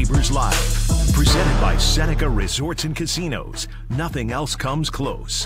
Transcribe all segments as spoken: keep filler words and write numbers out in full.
Sabres Live, presented by Seneca Resorts and Casinos. Nothing else comes close.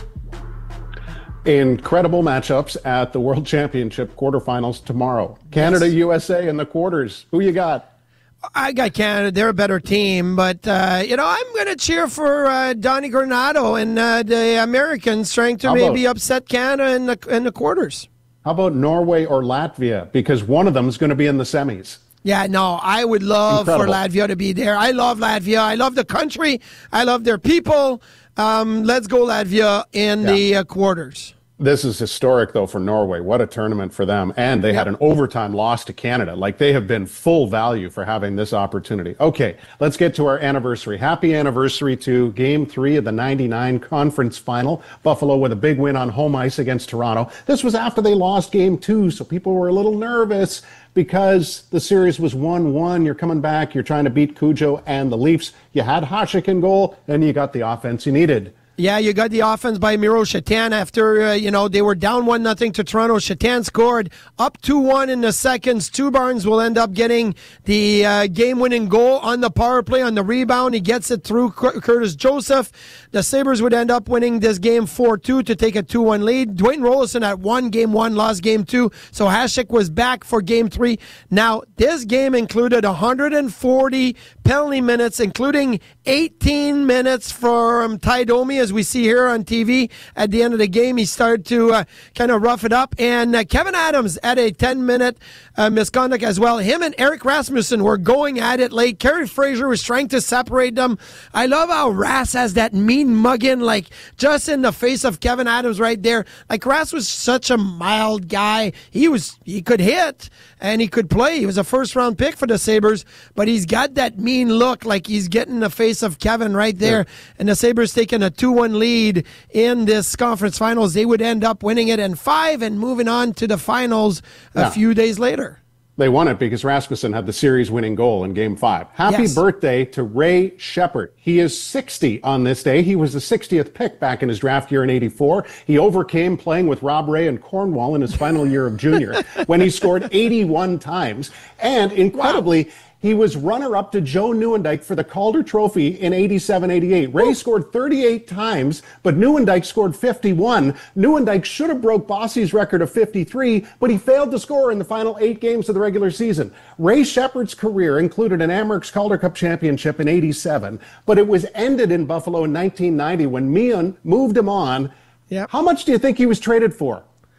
Incredible matchups at the World Championship quarterfinals tomorrow. Canada, yes. U S A in the quarters. Who you got? I got Canada. They're a better team, but, uh, you know, I'm going to cheer for uh, Donnie Granado and uh, the Americans trying to How maybe about, upset Canada in the, in the quarters. How about Norway or Latvia? Because one of them is going to be in the semis. Yeah, no, I would love Incredible. for Latvia to be there. I love Latvia. I love the country. I love their people. Um, let's go Latvia in yeah. the uh, quarters. This is historic, though, for Norway. What a tournament for them. And they yep. had an overtime loss to Canada. Like, they have been full value for having this opportunity. Okay, let's get to our anniversary. Happy anniversary to Game three of the ninety-nine conference final. Buffalo with a big win on home ice against Toronto. This was after they lost Game two, so people were a little nervous because the series was one one. You're coming back. You're trying to beat Cujo and the Leafs. You had Hasek in goal, and you got the offense you needed. Yeah, you got the offense by Miro Shatan after, uh, you know, they were down one nothing to Toronto. Shatan scored up two one in the seconds. Two Barnes will end up getting the uh, game-winning goal on the power play on the rebound. He gets it through Curtis Joseph. The Sabres would end up winning this game four two to take a two one lead. Dwayne Rolison had won game one, lost game two. So Hasek was back for game three. Now, this game included one hundred forty penalty minutes, including eighteen minutes from Ty Domi, as we see here on T V. At the end of the game, he started to uh, kind of rough it up. And uh, Kevin Adams had a ten-minute uh, misconduct as well. Him and Eric Rasmussen were going at it late. Kerry Fraser was trying to separate them. I love how Ras has that mean mugging, like, just in the face of Kevin Adams right there. Like, Ras was such a mild guy. He was, he could hit and he could play. He was a first-round pick for the Sabres, but he's got that mean look, like he's getting in the face of Kevin right there. Yeah. And the Sabres taking a two one lead in this conference finals. They would end up winning it in five and moving on to the finals a yeah. few days later. They won it because Rasmussen had the series-winning goal in Game five. Happy yes. birthday to Ray Sheppard. He is sixty on this day. He was the sixtieth pick back in his draft year in eighty-four. He overcame playing with Rob Ray and Cornwall in his final year of junior when he scored eighty-one times. And incredibly, wow. he was runner-up to Joe Nieuwendyk for the Calder Trophy in eighty-seven eighty-eight. Ray scored thirty-eight times, but Nieuwendyk scored fifty-one. Nieuwendyk should have broke Bossy's record of fifty-three, but he failed to score in the final eight games of the regular season. Ray Sheppard's career included an Amerks Calder Cup championship in eighty-seven, but it was ended in Buffalo in nineteen ninety when Meehan moved him on. Yep. How much do you think he was traded for?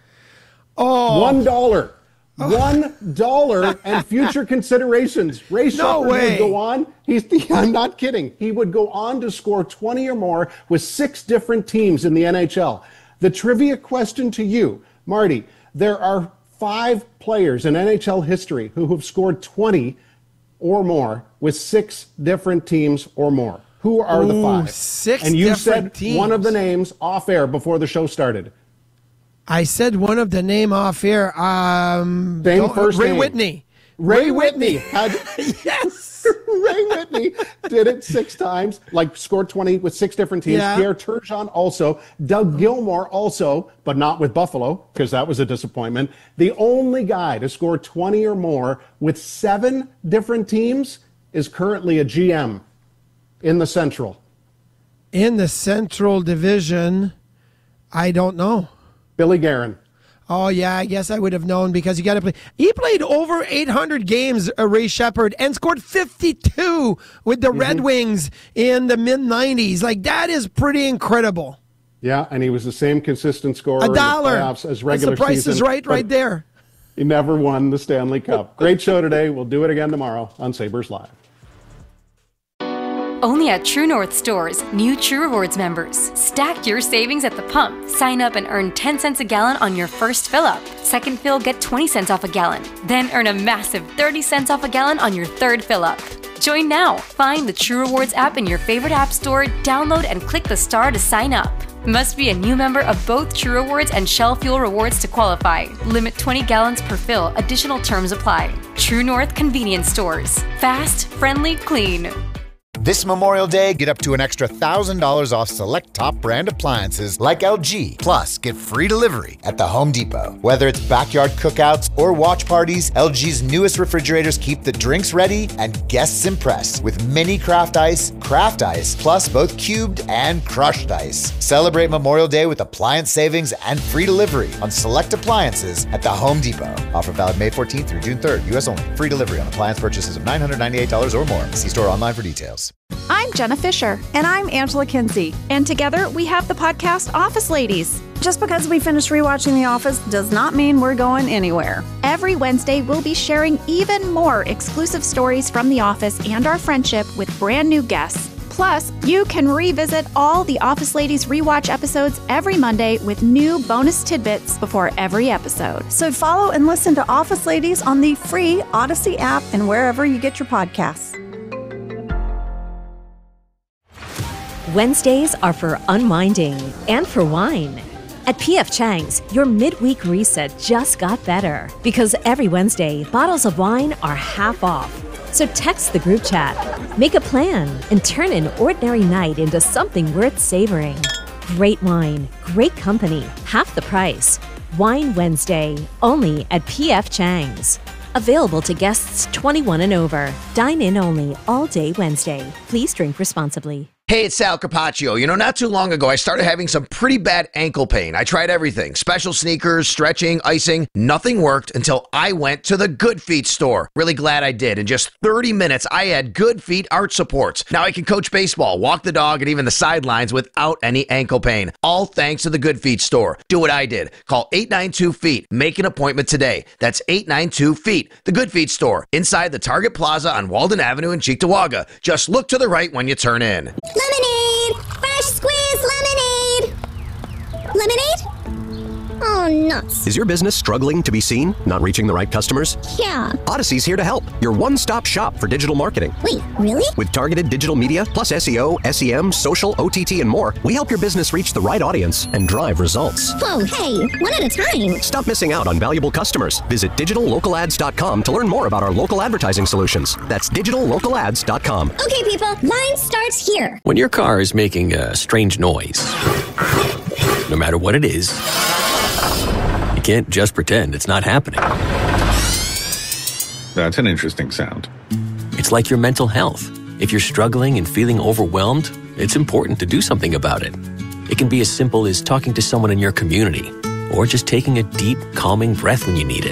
Oh, One dollar. One dollar and future considerations. Ray no Sheppard way. would go on. He's, I'm not kidding. He would go on to score twenty or more with six different teams in the N H L. The trivia question to you, Marty, there are five players in N H L history who have scored twenty or more with six different teams or more. Who are Ooh, the five? Six and you different said teams. One of the names off air before the show started. I said one of the name off here. Um, Same first Ray name. Whitney. Ray, Ray Whitney. Whitney. had Yes. Ray Whitney did it six times, like scored twenty with six different teams. Yeah. Pierre Turgeon also. Doug Gilmour also, but not with Buffalo, because that was a disappointment. The only guy to score twenty or more with seven different teams is currently a G M in the Central. In the Central Division, I don't know. Billy Guerin. Oh, yeah, I guess I would have known because you got to play. He played over eight hundred games, uh, Ray Sheppard, and scored fifty-two with the mm-hmm. Red Wings in the mid nineties. Like, that is pretty incredible. Yeah, and he was the same consistent scorer A dollar. in the playoffs as regular That's the price season. is right, right there. He never won the Stanley Cup. Great show today. We'll do it again tomorrow on Sabres Live. Only at True North stores, new True Rewards members. Stack your savings at the pump. Sign up and earn ten cents a gallon on your first fill-up. Second fill, get twenty cents off a gallon. Then earn a massive thirty cents off a gallon on your third fill-up. Join now. Find the True Rewards app in your favorite app store, download and click the star to sign up. Must be a new member of both True Rewards and Shell Fuel Rewards to qualify. Limit twenty gallons per fill. Additional terms apply. True North Convenience Stores. Fast, friendly, clean. This Memorial Day, get up to an extra one thousand dollars off select top brand appliances like L G. Plus, get free delivery at the Home Depot. Whether it's backyard cookouts or watch parties, L G's newest refrigerators keep the drinks ready and guests impressed with mini craft ice, craft ice, plus both cubed and crushed ice. Celebrate Memorial Day with appliance savings and free delivery on select appliances at the Home Depot. Offer valid May fourteenth through June third, U S only. Free delivery on appliance purchases of nine hundred ninety-eight dollars or more. See store online for details. I'm Jenna Fisher. And I'm Angela Kinsey. And together we have the podcast Office Ladies. Just because we finished rewatching The Office does not mean we're going anywhere. Every Wednesday, we'll be sharing even more exclusive stories from The Office and our friendship with brand new guests. Plus, you can revisit all the Office Ladies rewatch episodes every Monday with new bonus tidbits before every episode. So follow and listen to Office Ladies on the free Odyssey app and wherever you get your podcasts. Wednesdays are for unwinding and for wine. At P F Chang's, your midweek reset just got better because every Wednesday, bottles of wine are half off. So text the group chat, make a plan, and turn an ordinary night into something worth savoring. Great wine, great company, half the price. Wine Wednesday, only at P F Chang's. Available to guests twenty-one and over. Dine in only all day Wednesday. Please drink responsibly. Hey, it's Sal Capaccio. You know, not too long ago, I started having some pretty bad ankle pain. I tried everything. Special sneakers, stretching, icing. Nothing worked until I went to the Good Feet store. Really glad I did. In just thirty minutes, I had Good Feet arch supports. Now I can coach baseball, walk the dog, and even the sidelines without any ankle pain. All thanks to the Good Feet store. Do what I did. Call eight nine two feet. Make an appointment today. That's eight nine two feet. The Good Feet store. Inside the Target Plaza on Walden Avenue in Cheektowaga. Just look to the right when you turn in. Lemonade! Fresh squeezed lemonade! Lemonade? Oh, nuts. Is your business struggling to be seen? Not reaching the right customers? Yeah. Odyssey's here to help. Your one-stop shop for digital marketing. Wait, really? With targeted digital media, plus S E O, S E M, social, O T T, and more, we help your business reach the right audience and drive results. Whoa, hey, one at a time. Stop missing out on valuable customers. Visit digital local ads dot com to learn more about our local advertising solutions. That's digital local ads dot com. Okay, people, line starts here. When your car is making a strange noise, no matter what it is, you can't just pretend it's not happening. That's an interesting sound. It's like your mental health. If you're struggling and feeling overwhelmed, it's important to do something about it. It can be as simple as talking to someone in your community, or just taking a deep, calming breath when you need it.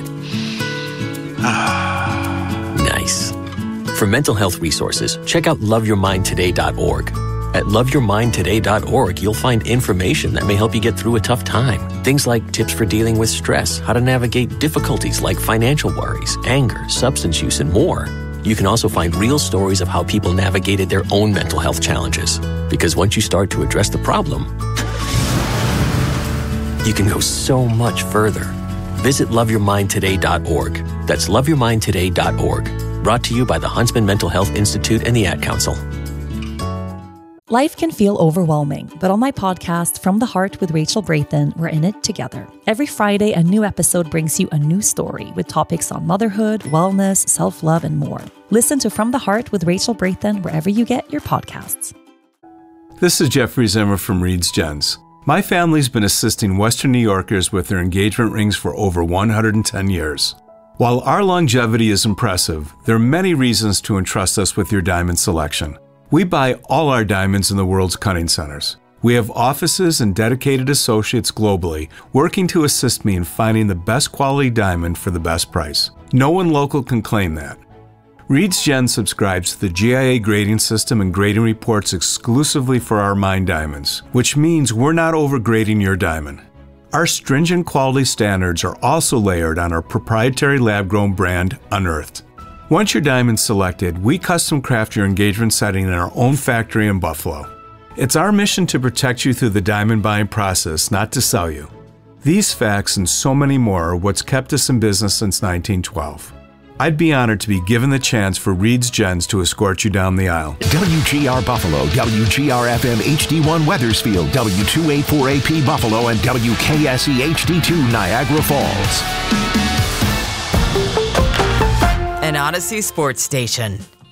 Nice. For mental health resources, check out love your mind today dot org. At love your mind today dot org, you'll find information that may help you get through a tough time. Things like tips for dealing with stress, how to navigate difficulties like financial worries, anger, substance use, and more. You can also find real stories of how people navigated their own mental health challenges. Because once you start to address the problem, you can go so much further. Visit love your mind today dot org. That's love your mind today dot org. Brought to you by the Huntsman Mental Health Institute and the Ad Council. Life can feel overwhelming, but on my podcast, From the Heart with Rachel Braithen, we're in it together. Every Friday, a new episode brings you a new story with topics on motherhood, wellness, self-love, and more. Listen to From the Heart with Rachel Braithen wherever you get your podcasts. This is Jeffrey Zimmer from Reed's Gents. My family's been assisting Western New Yorkers with their engagement rings for over one hundred ten years. While our longevity is impressive, there are many reasons to entrust us with your diamond selection. We buy all our diamonds in the world's cutting centers. We have offices and dedicated associates globally working to assist me in finding the best quality diamond for the best price. No one local can claim that. Reed's Gen subscribes to the G I A grading system and grading reports exclusively for our mined diamonds, which means we're not overgrading your diamond. Our stringent quality standards are also layered on our proprietary lab-grown brand, Unearthed. Once your diamond's selected, we custom craft your engagement setting in our own factory in Buffalo. It's our mission to protect you through the diamond buying process, not to sell you. These facts and so many more are what's kept us in business since nineteen twelve. I'd be honored to be given the chance for Reed's Gens to escort you down the aisle. W G R Buffalo, W G R F M H D one Wethersfield, W two eighty-four A P Buffalo, and W K S E H D two Niagara Falls. An Odyssey sports station.